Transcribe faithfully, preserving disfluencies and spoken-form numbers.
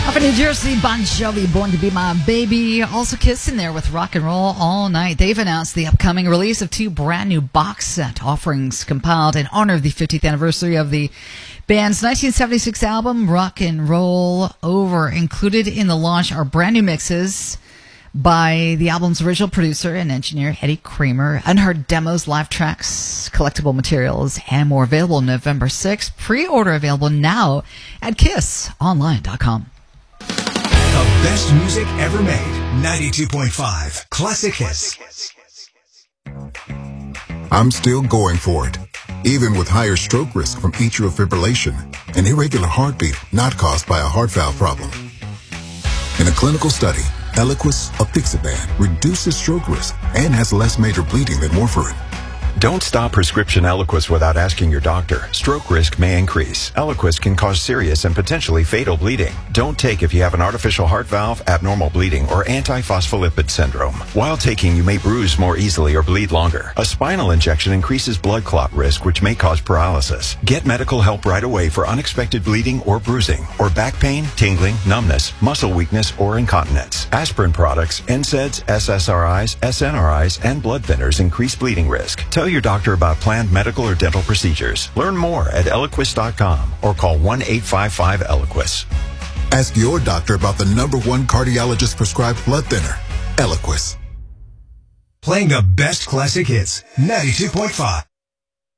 Up in New Jersey, Bon Jovi, Born to Be My Baby. Also Kiss in there with Rock and Roll All Night. They've announced the upcoming release of two brand new box set offerings compiled in honor of the fiftieth anniversary of the band's nineteen seventy-six album, Rock and Roll Over. Included in the launch are brand new mixes by the album's original producer and engineer, Eddie Kramer, unheard demos, live tracks, collectible materials, and more. Available November sixth. Pre-order available now at kiss online dot com. The best music ever made. ninety-two point five Classic Hits. I'm still going for it. Even with higher stroke risk from atrial fibrillation, an irregular heartbeat not caused by a heart valve problem. In a clinical study, Eliquis apixaban reduces stroke risk and has less major bleeding than warfarin. Don't stop prescription Eliquis without asking your doctor. Stroke risk may increase. Eliquis can cause serious and potentially fatal bleeding. Don't take if you have an artificial heart valve, abnormal bleeding, or antiphospholipid syndrome. While taking, you may bruise more easily or bleed longer. A spinal injection increases blood clot risk, which may cause paralysis. Get medical help right away for unexpected bleeding or bruising, or back pain, tingling, numbness, muscle weakness, or incontinence. Aspirin products, N SAIDs, S S R Is, S N R Is, and blood thinners increase bleeding risk. Tell your doctor about planned medical or dental procedures. Learn more at eliquis dot com or call one eight five five Eliquis. Ask your doctor about the number one cardiologist prescribed blood thinner, Eliquis. Playing the best classic hits. ninety-two point five